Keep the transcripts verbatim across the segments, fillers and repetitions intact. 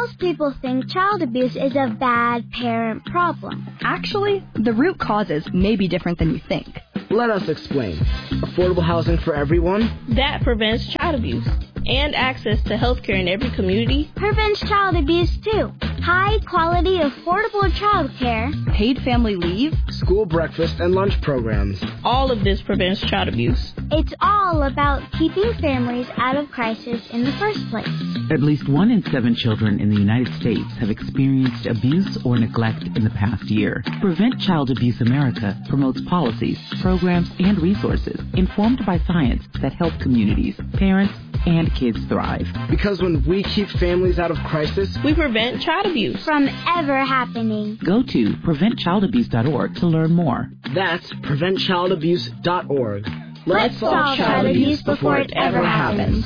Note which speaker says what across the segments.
Speaker 1: Most people think child abuse is a bad parent problem.
Speaker 2: Actually, the root causes may be different than you think.
Speaker 3: Let us explain. Affordable housing for everyone.
Speaker 4: That prevents child abuse. And access to health care in every community.
Speaker 1: Prevents child abuse, too. High-quality, affordable child care.
Speaker 2: Paid family leave.
Speaker 3: School breakfast and lunch programs.
Speaker 4: All of this prevents child abuse.
Speaker 1: It's all about keeping families out of crisis in the first place.
Speaker 5: At least one in seven children in the United States have experienced abuse or neglect in the past year. Prevent Child Abuse America promotes policies, programs, and resources informed by science that help communities, parents, and kids thrive.
Speaker 3: Because when we keep families out of crisis,
Speaker 4: we prevent child abuse
Speaker 1: from ever happening.
Speaker 5: Go to prevent child abuse dot org to learn more.
Speaker 3: That's prevent child abuse dot org.
Speaker 1: Let's, Let's solve child abuse before it ever happens.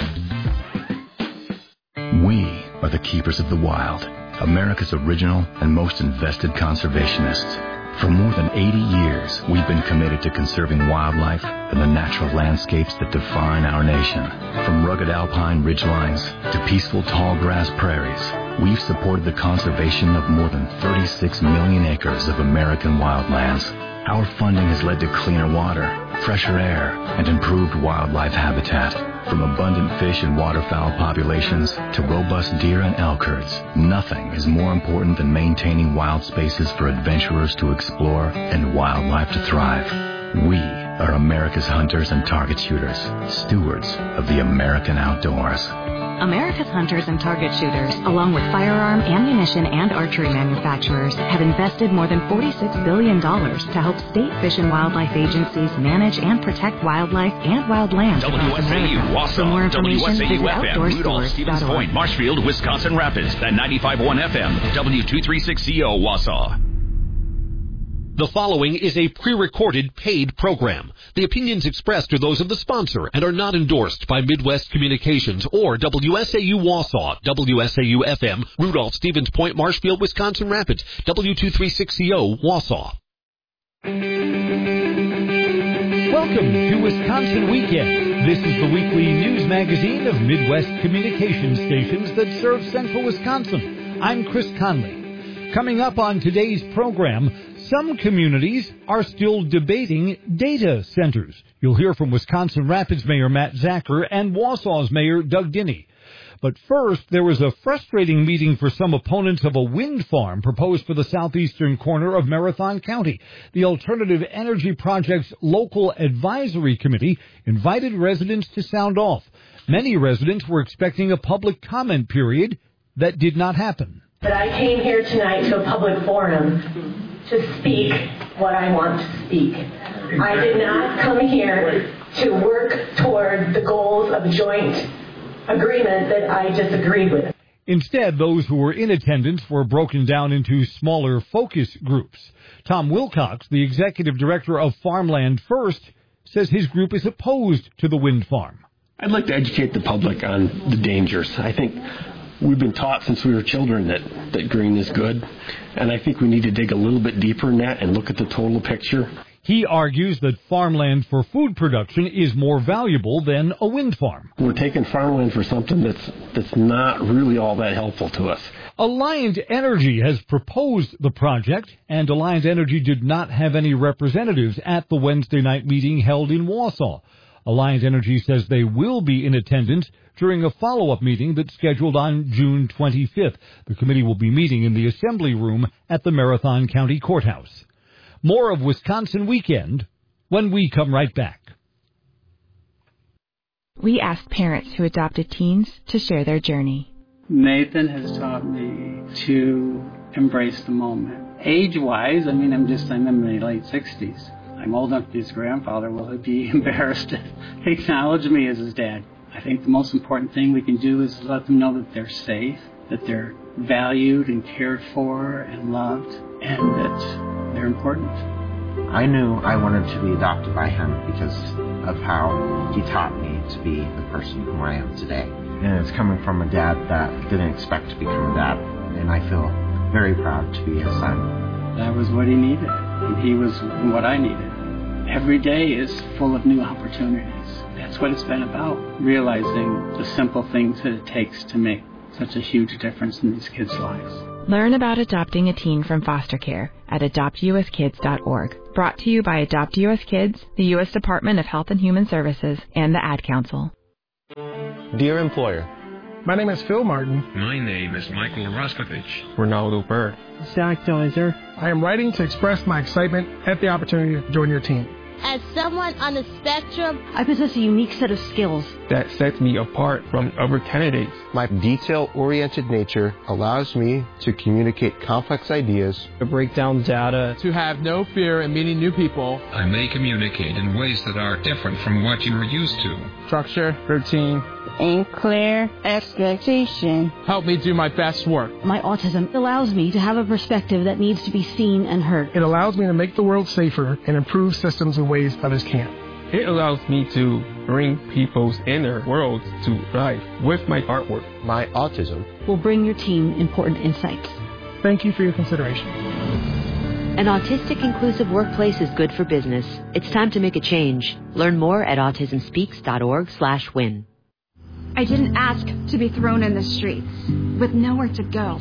Speaker 6: We are the keepers of the wild, America's original and most invested conservationists. For more than eighty years, we've been committed to conserving wildlife and the natural landscapes that define our nation. From rugged alpine ridgelines to peaceful tall grass prairies, we've supported the conservation of more than thirty-six million acres of American wildlands. Our funding has led to cleaner water, fresher air, and improved wildlife habitat. From abundant fish and waterfowl populations to robust deer and elk herds, nothing is more important than maintaining wild spaces for adventurers to explore and wildlife to thrive. We are America's hunters and target shooters, stewards of the American outdoors.
Speaker 7: America's hunters and target shooters, along with firearm, ammunition, and archery manufacturers, have invested more than forty-six billion dollars to help state fish and wildlife agencies manage and protect wildlife and wildlands.
Speaker 8: W S A U, Wausau.
Speaker 7: For more information,
Speaker 8: W S A U
Speaker 7: visit
Speaker 8: F M, Rudolph, Stevens Point, Marshfield, Wisconsin Rapids, and ninety-five point one F M, W two thirty-six C O, Wausau.
Speaker 9: The following is a pre-recorded paid program. The opinions expressed are those of the sponsor and are not endorsed by Midwest Communications or W S A U Wausau, W S A U F M, Rudolph, Stevens Point, Marshfield, Wisconsin Rapids, W two thirty-six C O, Wausau.
Speaker 10: Welcome to Wisconsin Weekend. This is the weekly news magazine of Midwest Communications stations that serve central Wisconsin. I'm Chris Conley. Coming up on today's program, some communities are still debating data centers. You'll hear from Wisconsin Rapids Mayor Matt Zacher and Wausau's Mayor Doug Dinney. But first, there was a frustrating meeting for some opponents of a wind farm proposed for the southeastern corner of Marathon County. The Alternative Energy Project's local advisory committee invited residents to sound off. Many residents were expecting a public comment period that did not happen.
Speaker 11: But I came here tonight to a public forum to speak what I want to speak. I did not come here to work toward the goals of a joint agreement that I disagreed with.
Speaker 10: Instead, those who were in attendance were broken down into smaller focus groups. Tom Wilcox, the executive director of Farmland First, says his group is opposed to the wind farm.
Speaker 12: I'd like to educate the public on the dangers. I think we've been taught since we were children that, that green is good, and I think we need to dig a little bit deeper in that and look at the total picture.
Speaker 10: He argues that farmland for food production is more valuable than a wind farm.
Speaker 12: We're taking farmland for something that's that's not really all that helpful to us.
Speaker 10: Alliant Energy has proposed the project, and Alliant Energy did not have any representatives at the Wednesday night meeting held in Wausau. Alliant Energy says they will be in attendance during a follow-up meeting that's scheduled on June twenty-fifth. The committee will be meeting in the assembly room at the Marathon County Courthouse. More of Wisconsin Weekend when we come right back.
Speaker 13: We asked parents who adopted teens to share their journey.
Speaker 14: Nathan has taught me to embrace the moment. Age-wise, I mean, I'm just, I'm in my late sixties. I'm old enough to be his grandfather. Will he be embarrassed to acknowledge me as his dad? I think the most important thing we can do is let them know that they're safe, that they're valued and cared for and loved, and that they're important.
Speaker 15: I knew I wanted to be adopted by him because of how he taught me to be the person who I am today. And it's coming from a dad that didn't expect to become a dad, and I feel very proud to be his son.
Speaker 14: That was what he needed, and he was what I needed. Every day is full of new opportunities. That's what it's been about, realizing the simple things that it takes to make such a huge difference in these kids' lives.
Speaker 13: Learn about adopting a teen from foster care at adopt u s kids dot org. Brought to you by Adopt U S Kids, the U S Department of Health and Human Services, and the Ad Council.
Speaker 16: Dear employer,
Speaker 17: my name is Phil Martin.
Speaker 18: My name is Michael Rostovich.
Speaker 16: Ronaldo Bird.
Speaker 17: Zach Deiser. I am writing to express my excitement at the opportunity to join your team.
Speaker 19: As someone on the spectrum,
Speaker 20: I possess a unique set of skills
Speaker 16: that sets me apart from other candidates.
Speaker 21: My detail-oriented nature allows me to communicate complex ideas,
Speaker 22: to break down data,
Speaker 23: to have no fear in meeting new people.
Speaker 18: I may communicate in ways that are different from what you are used to.
Speaker 17: Structure, routine,
Speaker 24: and clear expectation.
Speaker 23: Help me do my best work.
Speaker 20: My autism allows me to have a perspective that needs to be seen and heard.
Speaker 17: It allows me to make the world safer and improve systems in ways others can't.
Speaker 16: It allows me to bring people's inner worlds to life with my artwork.
Speaker 21: My autism
Speaker 20: will bring your team important insights.
Speaker 17: Thank you for your consideration.
Speaker 25: An autistic inclusive workplace is good for business. It's time to make a change. Learn more at autism speaks dot org slash win.
Speaker 26: I didn't ask to be thrown in the streets with nowhere to go.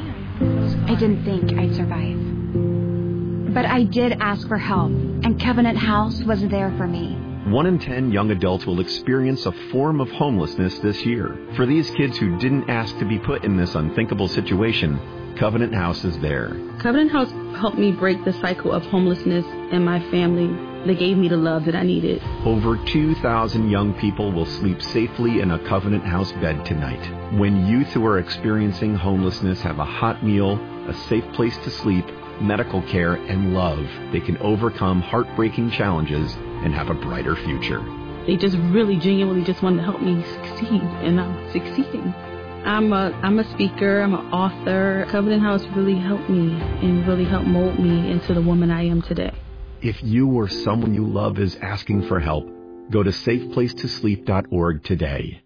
Speaker 26: I didn't think I'd survive. But I did ask for help, and Covenant House was there for me.
Speaker 27: One in ten young adults will experience a form of homelessness this year. For these kids who didn't ask to be put in this unthinkable situation, Covenant House is there.
Speaker 28: Covenant House helped me break the cycle of homelessness in my family. They gave me the love that I needed.
Speaker 27: Over two thousand young people will sleep safely in a Covenant House bed tonight. When youth who are experiencing homelessness have a hot meal, a safe place to sleep, medical care, and love, they can overcome heartbreaking challenges and have a brighter future.
Speaker 28: They just really genuinely just wanted to help me succeed, and I'm succeeding. I'm a I'm a speaker, I'm an author. Covenant House really helped me and really helped mold me into the woman I am today.
Speaker 27: If you or someone you love is asking for help, go to safe place to sleep dot org today.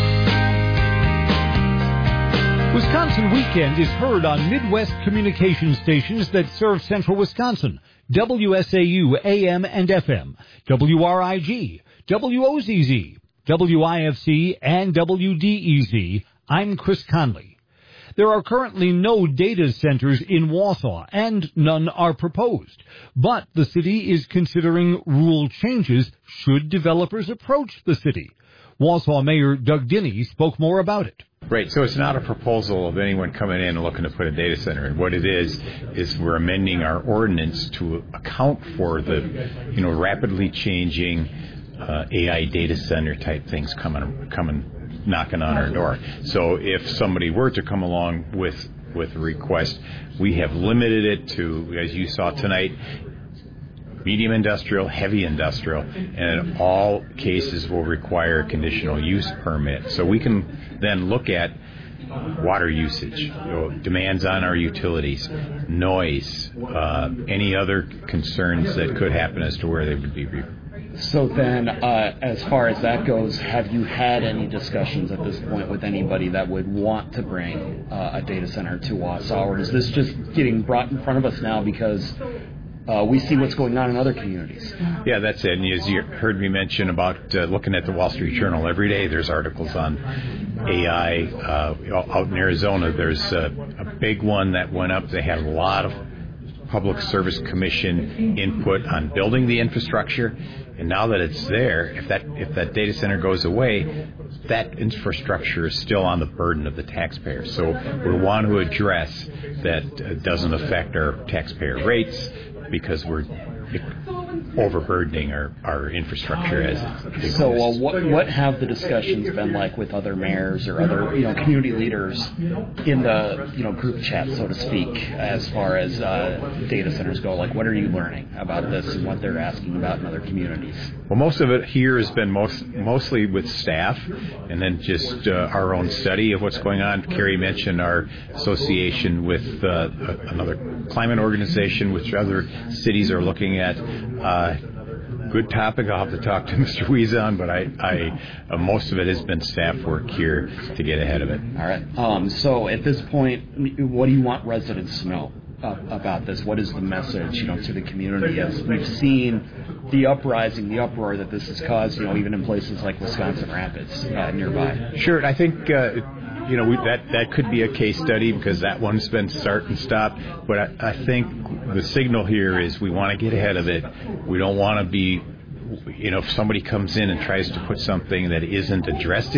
Speaker 10: Wisconsin Weekend is heard on Midwest communication stations that serve central Wisconsin. W S A U A M and F M, W R I G, W O Z Z, W I F C, and W D E Z. I'm Chris Conley. There are currently no data centers in Wausau, and none are proposed. But the city is considering rule changes should developers approach the city. Wausau Mayor Doug Dinney spoke more about it.
Speaker 29: Right, so it's not a proposal of anyone coming in and looking to put a data center in. What it is, is we're amending our ordinance to account for the, you know, rapidly changing uh, A I data center type things coming, coming, knocking on our door. So if somebody were to come along with, with a request, we have limited it to, as you saw tonight, medium industrial, heavy industrial, and in all cases will require a conditional use permit. So we can then look at water usage, you know, demands on our utilities, noise, uh, any other concerns that could happen as to where they would be.
Speaker 30: So then, uh, as far as that goes, have you had any discussions at this point with anybody that would want to bring uh, a data center to Wausau, or is this just getting brought in front of us now because Uh, we see what's going on in other communities?
Speaker 29: Yeah, that's it. And as you heard me mention about uh, looking at the Wall Street Journal every day, there's articles on A I. Uh, out in Arizona, there's a, a big one that went up. They had a lot of Public Service Commission input on building the infrastructure. And now that it's there, if that if that data center goes away, that infrastructure is still on the burden of the taxpayer. So we want to address that uh, doesn't affect our taxpayer rates, because we're overburdening our, our infrastructure as it exists.
Speaker 30: So uh, what what have the discussions been like with other mayors or other you know community leaders in the you know group chat, so to speak, as far as uh, data centers go? Like, what are you learning about this and what they're asking about in other communities?
Speaker 29: Well, most of it here has been most mostly with staff, and then just uh, our own study of what's going on. Carrie mentioned our association with uh, another climate organization, which other cities are looking at. Uh, good topic. I'll have to talk to Mister Wiese on, but I, I uh, most of it has been staff work here to get ahead of it.
Speaker 30: All right. Um, so at this point, what do you want residents to know uh, about this? What is the message, you know, to the community? As we've seen the uprising, the uproar that this has caused, you know, even in places like Wisconsin Rapids uh, nearby.
Speaker 29: Sure, I think uh, you know we, that that could be a case study because that one's been start and stop. But I, I think the signal here is we want to get ahead of it. We don't want to be, you know, if somebody comes in and tries to put something that isn't addressed